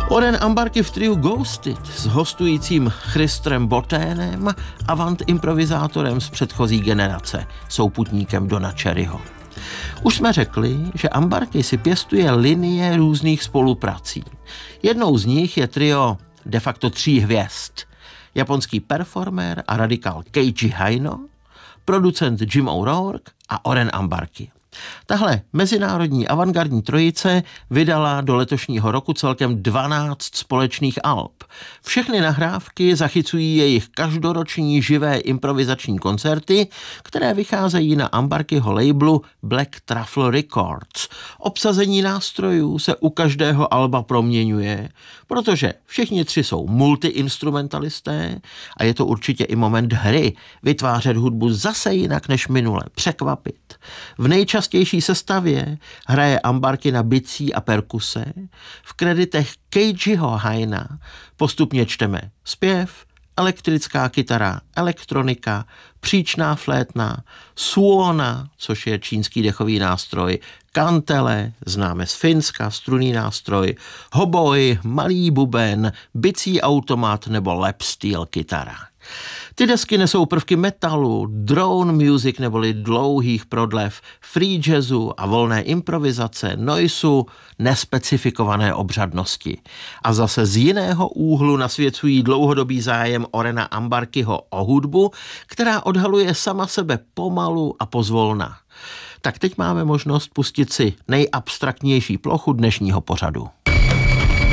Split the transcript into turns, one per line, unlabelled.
Oren Ambarky v triu Ghosted s hostujícím Christrem Boténem, avant improvizátorem z předchozí generace, souputníkem Dona Cherryho. Už jsme řekli, že Ambarky si pěstuje linie různých spoluprací. Jednou z nich je trio de facto 3 hvězd. Japonský performer a radikál Keiji Haino, producent Jim O'Rourke a Oren Ambarky. Tahle mezinárodní avantgardní trojice vydala do letošního roku celkem 12 společných alb. Všechny nahrávky zachycují jejich každoroční živé improvizační koncerty, které vycházejí na Ambarkyho labelu Black Truffle Records. Obsazení nástrojů se u každého alba proměňuje, protože všichni 3 jsou multiinstrumentalisté a je to určitě i moment hry vytvářet hudbu zase jinak než minule, překvapit. V nejčastější sestavě hraje Ambarky na bicí a perkuse. V kreditech Keijiho Haina postupně čteme zpěv, elektrická kytara, elektronika, příčná flétna, suona, což je čínský dechový nástroj, kantele, známe z Finska, strunný nástroj, hoboj, malý buben, bicí automat nebo lap steel kytara. Ty desky nesou prvky metalu, drone music neboli dlouhých prodlev, free jazzu a volné improvizace, noiseu, nespecifikované obřadnosti. A zase z jiného úhlu nasvěcují dlouhodobý zájem Orena Ambarkyho o hudbu, která odhaluje sama sebe pomalu a pozvolna. Tak teď máme možnost pustit si nejabstraktnější plochu dnešního pořadu.